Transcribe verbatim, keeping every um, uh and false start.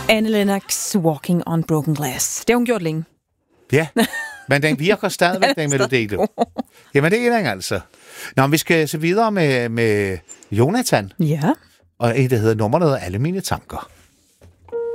Annie Lennox, Walking on Broken Glass. Det har hun gjort længe. Ja, men den virker stadigvæk, den melodi, du. Jamen, det er den altså. Nå, vi skal se videre med, med Jonathan. Ja. Og en, der hedder Nummeret Alle Mine Tanker.